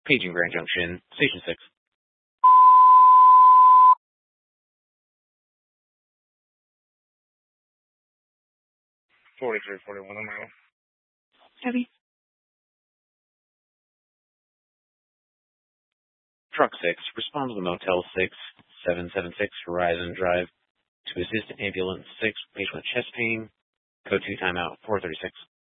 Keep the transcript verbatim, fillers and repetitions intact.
Paging Grand Junction, Station six. forty-three forty-one on my own. Heavy. Truck six, respond to the Motel six, seven seven six Horizon Drive to assist Ambulance six, patient with chest pain. Code two timeout, four thirty-six.